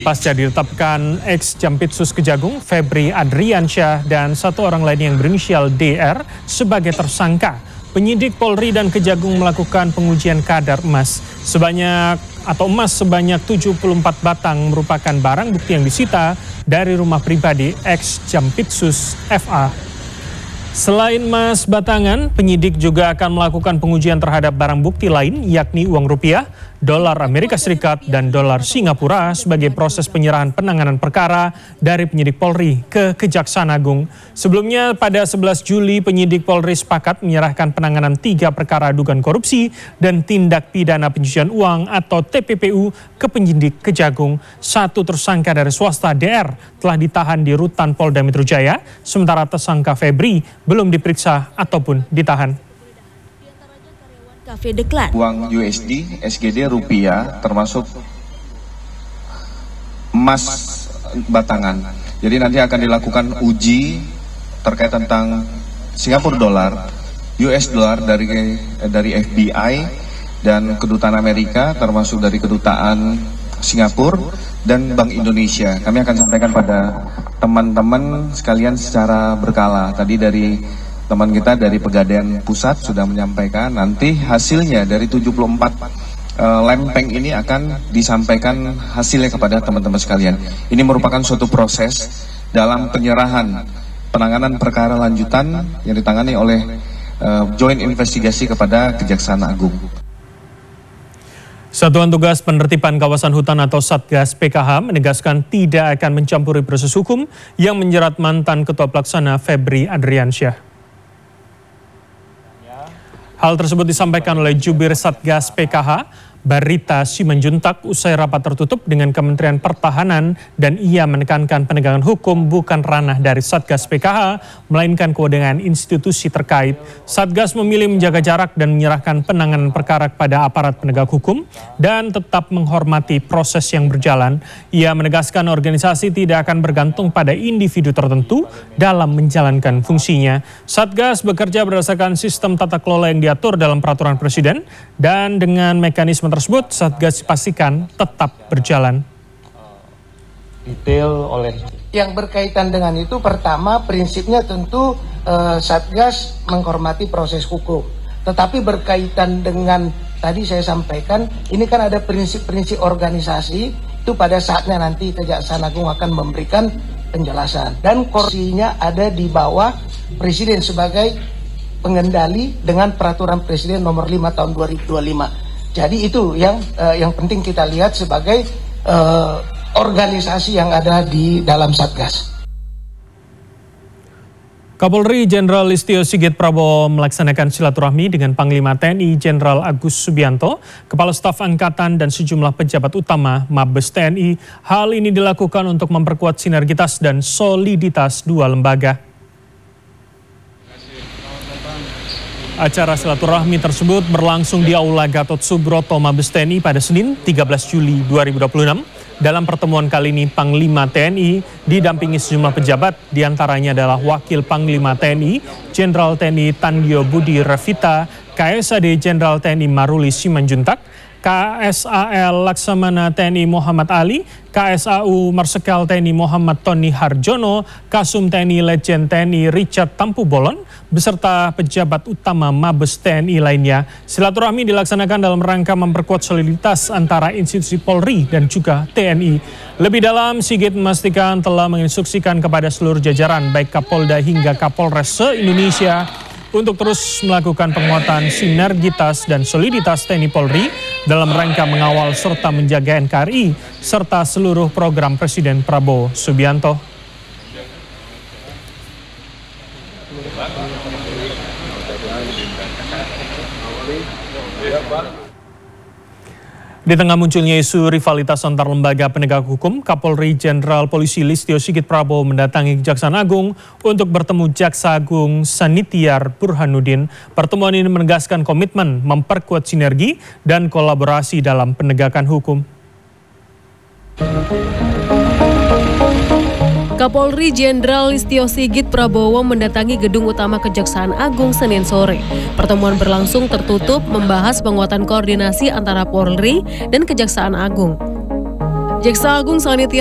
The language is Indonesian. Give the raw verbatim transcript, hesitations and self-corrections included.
Pasca ditetapkan ex Jampitsus Kejagung Febri Adriansyah dan satu orang lain yang berinisial D R sebagai tersangka, penyidik Polri dan Kejagung melakukan pengujian kadar emas sebanyak atau emas sebanyak tujuh puluh empat batang merupakan barang bukti yang disita dari rumah pribadi ex Jampitsus F A. Selain emas batangan, penyidik juga akan melakukan pengujian terhadap barang bukti lain yakni uang rupiah, dolar Amerika Serikat, dan dolar Singapura sebagai proses penyerahan penanganan perkara dari penyidik Polri ke Kejaksaan Agung. Sebelumnya pada sebelas Juli penyidik Polri sepakat menyerahkan penanganan tiga perkara dugaan korupsi dan tindak pidana pencucian uang atau T P P U ke penyidik Kejagung. Satu tersangka dari swasta D R telah ditahan di Rutan Polda Metro Jaya, sementara tersangka Febri belum diperiksa ataupun ditahan. Cafe Deklan. Uang U S D, S G D, rupiah, termasuk emas batangan. Jadi nanti akan dilakukan uji terkait tentang Singapura dolar, U S dollar dari dari F B I dan Kedutaan Amerika, termasuk dari Kedutaan Singapura dan Bank Indonesia. Kami akan sampaikan pada teman-teman sekalian secara berkala. Tadi dari teman kita dari Pegadaian Pusat sudah menyampaikan, nanti hasilnya dari tujuh puluh empat uh, lempeng ini akan disampaikan hasilnya kepada teman-teman sekalian. Ini merupakan suatu proses dalam penyerahan penanganan perkara lanjutan yang ditangani oleh uh, Joint Investigasi kepada Kejaksaan Agung. Satuan Tugas Penertiban Kawasan Hutan atau Satgas P K H menegaskan tidak akan mencampuri proses hukum yang menjerat mantan Ketua Pelaksana Febri Adriansyah. Hal tersebut disampaikan oleh Jubir Satgas P K H, Barita Simanjuntak, usai rapat tertutup dengan Kementerian Pertahanan, dan ia menekankan penegakan hukum bukan ranah dari Satgas P K H, melainkan kewenangan institusi terkait. Satgas memilih menjaga jarak dan menyerahkan penanganan perkara kepada aparat penegak hukum dan tetap menghormati proses yang berjalan. Ia menegaskan organisasi tidak akan bergantung pada individu tertentu dalam menjalankan fungsinya. Satgas bekerja berdasarkan sistem tata kelola yang diatur dalam peraturan Presiden, dan dengan mekanisme tersebut Satgas dipastikan tetap berjalan. Detail oleh yang berkaitan dengan itu, pertama prinsipnya tentu eh, Satgas menghormati proses hukum, tetapi berkaitan dengan tadi saya sampaikan, ini kan ada prinsip-prinsip organisasi, itu pada saatnya nanti Kejaksaan Agung akan memberikan penjelasan, dan kursinya ada di bawah Presiden sebagai pengendali dengan peraturan Presiden nomor lima tahun dua ribu dua puluh lima. Jadi itu yang uh, yang penting kita lihat sebagai uh, organisasi yang ada di dalam Satgas. Kapolri Jenderal Listio Sigit Prabowo melaksanakan silaturahmi dengan Panglima T N I Jenderal Agus Subianto, Kepala Staf Angkatan, dan sejumlah pejabat utama Mabes T N I. Hal ini dilakukan untuk memperkuat sinergitas dan soliditas dua lembaga. Acara silaturahmi tersebut berlangsung di Aula Gatot Subroto Mabes T N I pada Senin tiga belas Juli dua ribu dua puluh enam. Dalam pertemuan kali ini Panglima T N I didampingi sejumlah pejabat, diantaranya adalah Wakil Panglima T N I Jenderal T N I Tandyo Budi Revita, K S A D Jenderal T N I Maruli Simanjuntak, K S A L Laksamana T N I Muhammad Ali, K S A U Marsikal T N I Muhammad Tony Harjono, Kasum T N I Legend T N I Richard Tampu Bolon, beserta pejabat utama Mabes T N I lainnya. Silaturahmi dilaksanakan dalam rangka memperkuat soliditas antara institusi Polri dan juga T N I. Lebih dalam, Sigit memastikan telah menginstruksikan kepada seluruh jajaran baik Kapolda hingga Kapolres se-Indonesia untuk terus melakukan penguatan sinergitas dan soliditas T N I Polri dalam rangka mengawal serta menjaga N K R I serta seluruh program Presiden Prabowo Subianto. Di tengah munculnya isu rivalitas antar lembaga penegak hukum, Kapolri Jenderal Polisi Listio Sigit Prabowo mendatangi Kejaksaan Agung untuk bertemu Jaksa Agung Sanitiar Burhanuddin. Pertemuan ini menegaskan komitmen memperkuat sinergi dan kolaborasi dalam penegakan hukum. Kapolri Jenderal Listio Sigit Prabowo mendatangi gedung utama Kejaksaan Agung Senin sore. Pertemuan berlangsung tertutup membahas penguatan koordinasi antara Polri dan Kejaksaan Agung. Jaksa Agung selanjutnya